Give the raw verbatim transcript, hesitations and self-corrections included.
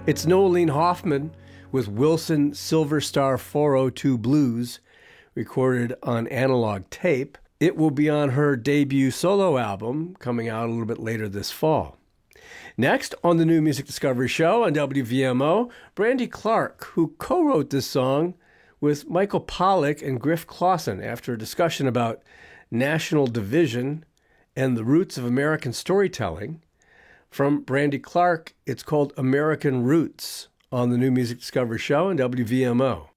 It's Nolene Hoffman with Wilson Silver Star four oh two Blues, recorded on analog tape. It will be on her debut solo album, coming out a little bit later this fall. Next, on the New Music Discovery Show on W V M O, Brandy Clark, who co-wrote this song with Michael Pollack and Griff Clausen after a discussion about national division and the roots of American storytelling. From Brandy Clark, it's called American Roots on the New Music Discovery Show on W V M O.